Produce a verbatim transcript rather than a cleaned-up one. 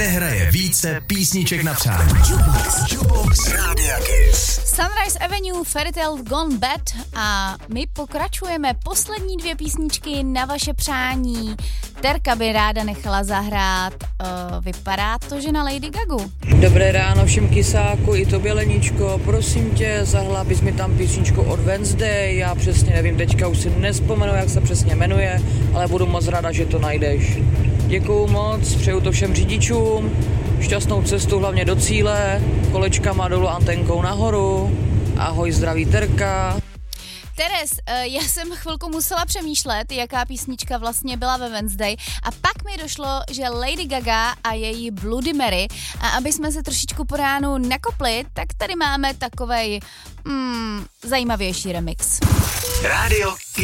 nehraje více písniček na přání. Jukebox, Jukebox Rádia Kiss. Sunrise Avenue, Fairy Tale Gone Bad a my pokračujeme poslední dvě písničky na vaše přání. Terka by ráda nechala zahrát, uh, vypadá to, že na Lady Gagu. Dobré ráno všem kysáku, i tobě Leničko, prosím tě, zahla bys mi tam písničku od Wednesday, já přesně nevím, teďka už si nespomenu, jak se přesně jmenuje, ale budu moc ráda, že to najdeš. Děkuju moc, přeju to všem řidičům, šťastnou cestu hlavně do cíle, kolečkama dolů, antenkou nahoru, ahoj, zdraví Terka. Teres, já jsem chvilku musela přemýšlet, jaká písnička vlastně byla ve Wednesday a pak mi došlo, že Lady Gaga a její Bloody Mary, a aby jsme se trošičku po ránu nakopli, tak tady máme takovej hmm, zajímavější remix. Rádio